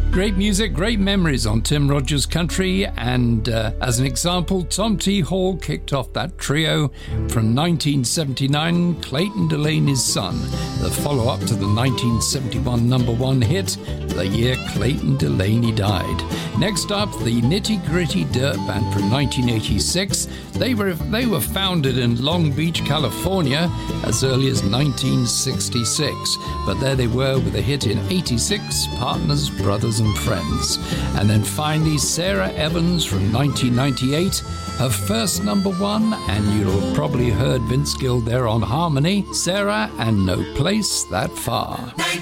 Great music, great memories on Tim Rogers Country, and as an example, Tom T. Hall kicked off that trio from 1979, Clayton Delaney's Son, the follow-up to the 1971 number one hit, the year Clayton Delaney died. Next up, the Nitty Gritty Dirt Band from 1986. They were founded in Long Beach, California, as early as 1966, but there they were with a hit in 86, Partners, Brothers and Friends. And then finally, Sarah Evans from 1998, her first number one, and you'll have probably heard Vince Gill there on harmony, Sarah and No Place That Far.